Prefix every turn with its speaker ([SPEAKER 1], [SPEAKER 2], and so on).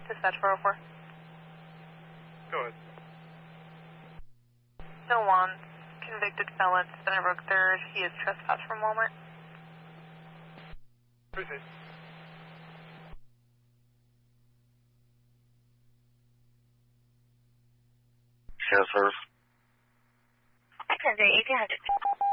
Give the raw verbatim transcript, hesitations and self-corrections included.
[SPEAKER 1] Dispatch four oh four.
[SPEAKER 2] Go ahead.
[SPEAKER 1] No one. Convicted felon, Center Brook third. He is trespassed from Walmart.
[SPEAKER 2] Proceed.
[SPEAKER 3] Sheriff Service.
[SPEAKER 4] ten eighteen hundred.